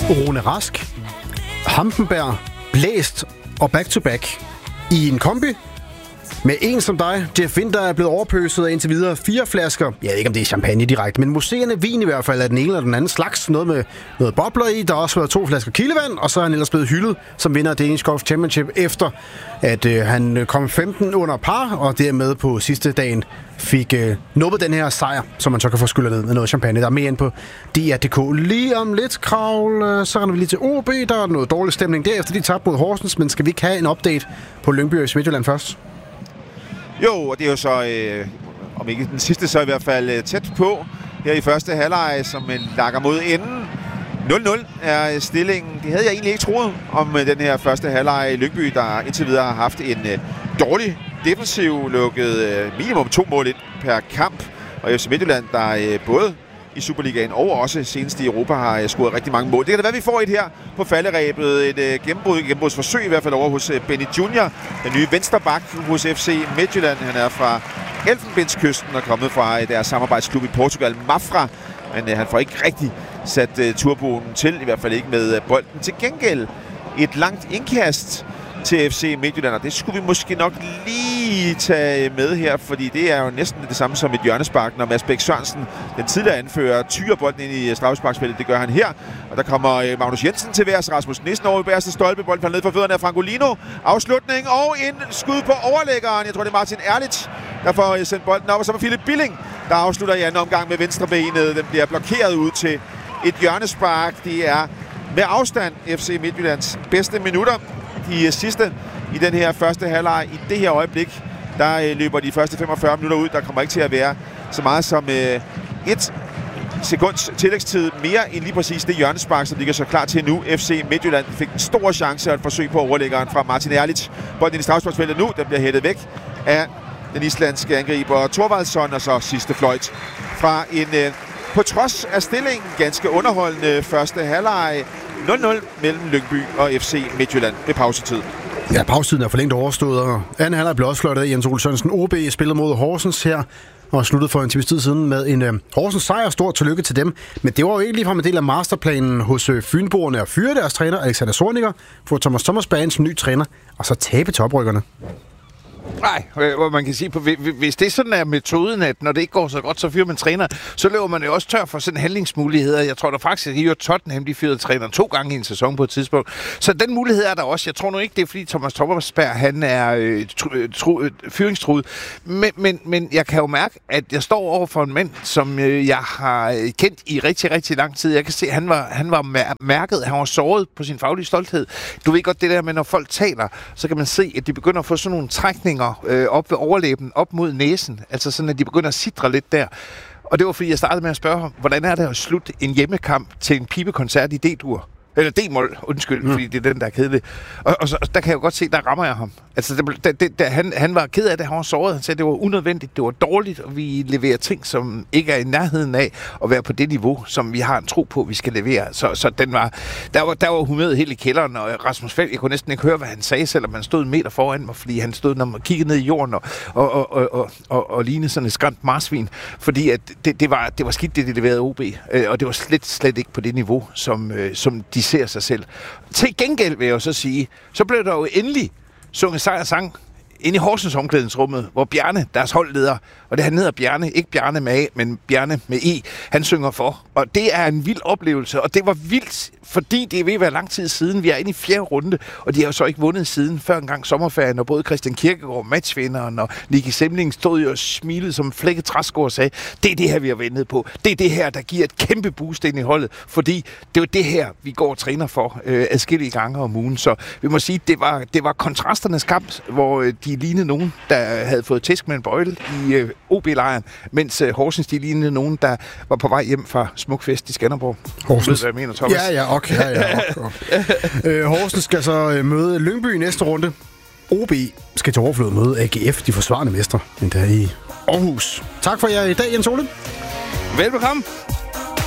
Rune Rask, Hampenberg, Blæst og back-to-back i en kombi med en som dig. Jeff Winter er blevet overpøset af indtil videre 4 flasker. Jeg ved ikke, om det er champagne direkte, men museerne vin i hvert fald er den ene eller den anden slags. Noget med noget bobler i. Der har også været 2 flasker kildevand, og så er han ellers blevet hyldet som vinder af Danish Golf Championship, efter at han kom 15 under par, og dermed på sidste dagen fik nubbet den her sejr, som man så kan få skyllet ned med noget champagne. Der er mere ind på DR.dk. Lige om lidt, Kravl, så render vi lige til OB. Der er noget dårlig stemning derefter. De tabte mod Horsens, men skal vi ikke have en update på Lyngby og Midtjylland først? Jo, og det er jo så, om ikke den sidste, så i hvert fald tæt på her i første halvleg, som lakker mod enden. 0-0 er stillingen. Det havde jeg egentlig ikke troet om den her første halvleg i Lyngby, der indtil videre har haft en dårlig defensiv, lukket minimum 2 mål ind per kamp. Og FC Midtjylland, der både i Superligaen og også senest i Europa har scoret rigtig mange mål. Det kan da være, vi får et her på falderæbet. Et gennembrudsforsøg i hvert fald over hos Benny Junior, den nye vensterbak hos FC Midtjylland. Han er fra Elfenbenskysten og kommet fra deres samarbejdsklub i Portugal, Mafra. Men han får ikke rigtig sat turboen til, i hvert fald ikke med bolden. Til gengæld et langt indkast til FC Midtjylland, og det skulle vi måske nok lige tage med her, fordi det er jo næsten det samme som et hjørnespark, når Mads Bæk Sørensen, den tidligere anfører, tyrer bolden ind i straffesparksfeltet. Det gør han her, og der kommer Magnus Jensen til værs, Rasmus Nissen over i bagerste stolpe, bolden falder ned for fødderne af Francolino, afslutning og en skud på overlæggeren. Jeg tror, det er Martin Erlich, der får sendt bolden op, og så er Philip Billing, der afslutter i anden omgang med venstrebenet. Den bliver blokeret ud til et hjørnespark. Det er med afstand FC Midtjyllands bedste minutter. De sidste i den her første halvleg. I det her øjeblik, der løber de første 45 minutter ud. Der kommer ikke til at være så meget som 1 sekunds tillægstid mere end lige præcis det hjørnespark, som ligger så klar til nu. FC Midtjylland fik en stor chance og et forsøg på overlæggeren fra Martin Erlich. Bolden i straffesparksfeltet nu, den bliver hættet væk af den islandske angriber Thorvaldsson, og så sidste fløjt fra en på trods af stillingen ganske underholdende første halvleg. 0-0 mellem Lyngby og FC Midtjylland ved pausetid. Ja, pausetiden er for længe overstået, og anden halvleg blev også fløjtet af Jens Ole Sørensen. OB spillede mod Horsens her, og sluttede for en times tid siden med en Horsens sejr. Stort tillykke til dem. Men det var jo ikke ligefrem en del af masterplanen hos Fynboerne at fyre deres træner, Alexander Zorniger, få Thomas Bagen som ny træner, og så tabe til oprykkerne. Nej, hvor man kan sige, hvis det sådan er metoden, at når det ikke går så godt, så fyrer man træner, så løber man jo også tør for sådan handlingsmuligheder. Jeg tror da faktisk, at de Tottenham, de fyrede træner 2 gange i en sæson på et tidspunkt. Så den mulighed er der også. Jeg tror nu ikke, det er fordi Thomas Berg, han er fyringstruet. Men jeg kan jo mærke, at jeg står over for en mand, som jeg har kendt i rigtig, rigtig lang tid. Jeg kan se, at han var mærket, han var såret på sin faglige stolthed. Du ved godt det der med, når folk taler, så kan man se, at de begynder at få sådan nogle trækninger op ved overlæben, op mod næsen. Altså sådan, at de begynder at sidre lidt der. Og det var, fordi jeg startede med at spørge ham, hvordan er det at slutte en hjemmekamp til en pibekoncert i D-dur? Eller D-mol, undskyld, fordi det er den, der er kedelig. Og så, der kan jeg jo godt se, der rammer jeg ham. Altså, han var ked af det, han var såret. Han sagde, det var unødvendigt, det var dårligt, og vi leverer ting, som ikke er i nærheden af at være på det niveau, som vi har en tro på, vi skal levere. Så der var humøret helt i kælderen, og Rasmus Feld, jeg kunne næsten ikke høre, hvad han sagde, selvom han stod en meter foran mig, fordi han stod, når man kiggede ned i jorden og lignede sådan et skræmt marsvin, fordi at det var skidt, det de leverede OB, og det var slet ikke på det niveau, som de ser sig selv. Til gengæld vil jeg jo så sige, så blev der jo endelig sunget sang inde i Horsens omklædningsrummet, hvor Bjarne, deres holdleder, og det han hedder Bjarne, ikke Bjarne med A, men Bjarne med E, han synger for. Og det er en vild oplevelse, og det var vildt, fordi det er ved at være lang tid siden. Vi er inde i 4. runde, og de har jo så ikke vundet siden før en gang sommerferien, og både Christian Kierkegaard, matchvinderen, og Nicky Semling stod jo og smilede som flækket træsko og sagde, det er det her, vi har ventet på. Det er det her, der giver et kæmpe boost ind i holdet, fordi det er det her, vi går og træner for adskillige gange om ugen. Så vi må sige, det var kontrasternes kamp, hvor de lignede nogen, der havde fået tæsk med en bøjle i OB-lejren, mens Horsens, de lignede nogen, der var på vej hjem fra Smukfest i Skanderborg. Horsens. Hvad jeg mener, Thomas? Horsens skal så møde Lyngby i næste runde. OB skal til overflod møde AGF, de forsvarende mestre, endda i Aarhus. Tak for jer i dag, Jens Ole. Velbekomme.